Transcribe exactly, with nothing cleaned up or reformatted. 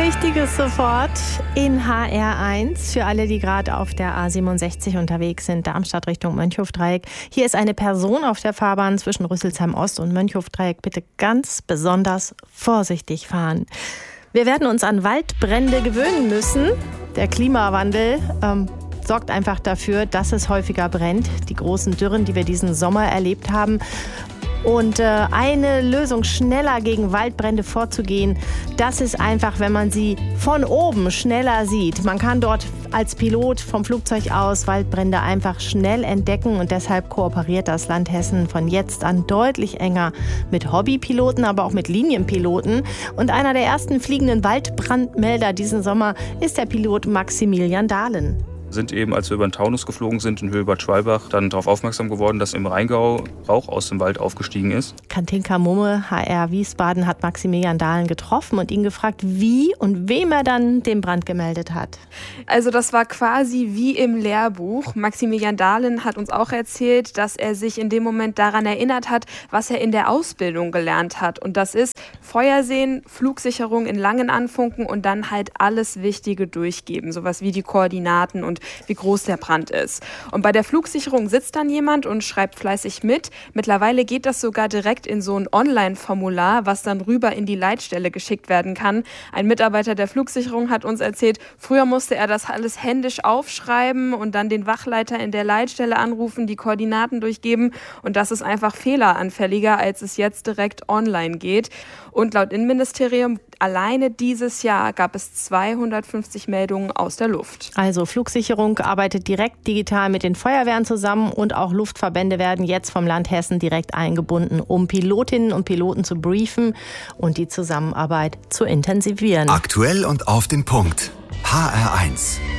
Wichtiges sofort in H R eins für alle, die gerade auf der A siebenundsechzig unterwegs sind, Darmstadt Richtung Mönchhofdreieck. Hier ist eine Person auf der Fahrbahn zwischen Rüsselsheim Ost und Mönchhofdreieck. Bitte ganz besonders vorsichtig fahren. Wir werden uns an Waldbrände gewöhnen müssen. Der Klimawandel ähm, sorgt einfach dafür, dass es häufiger brennt. Die großen Dürren, die wir diesen Sommer erlebt haben. Und äh, eine Lösung, schneller gegen Waldbrände vorzugehen, das ist einfach, wenn man sie von oben schneller sieht. Man kann dort als Pilot vom Flugzeug aus Waldbrände einfach schnell entdecken. Und deshalb kooperiert das Land Hessen von jetzt an deutlich enger mit Hobbypiloten, aber auch mit Linienpiloten. Und einer der ersten fliegenden Waldbrandmelder diesen Sommer ist der Pilot Maximilian Dahlen. Sind eben, als wir über den Taunus geflogen sind in Höhe Bad Schwalbach, dann darauf aufmerksam geworden, dass im Rheingau Rauch aus dem Wald aufgestiegen ist. Katinka Mumme, H R Wiesbaden, hat Maximilian Dahlen getroffen und ihn gefragt, wie und wem er dann den Brand gemeldet hat. Also das war quasi wie im Lehrbuch. Maximilian Dahlen hat uns auch erzählt, dass er sich in dem Moment daran erinnert hat, was er in der Ausbildung gelernt hat. Und das ist Feuer sehen, Flugsicherung in langen Anfunken und dann halt alles Wichtige durchgeben. Sowas wie die Koordinaten und wie groß der Brand ist. Und bei der Flugsicherung sitzt dann jemand und schreibt fleißig mit. Mittlerweile geht das sogar direkt in so ein Online-Formular, was dann rüber in die Leitstelle geschickt werden kann. Ein Mitarbeiter der Flugsicherung hat uns erzählt, früher musste er das alles händisch aufschreiben und dann den Wachleiter in der Leitstelle anrufen, die Koordinaten durchgeben. Und das ist einfach fehleranfälliger, als es jetzt direkt online geht. Und laut Innenministerium alleine dieses Jahr gab es zweihundertfünfzig Meldungen aus der Luft. Also Flugsicherung arbeitet direkt digital mit den Feuerwehren zusammen und auch Luftverbände werden jetzt vom Land Hessen direkt eingebunden, um Pilotinnen und Piloten zu briefen und die Zusammenarbeit zu intensivieren. Aktuell und auf den Punkt. H R eins.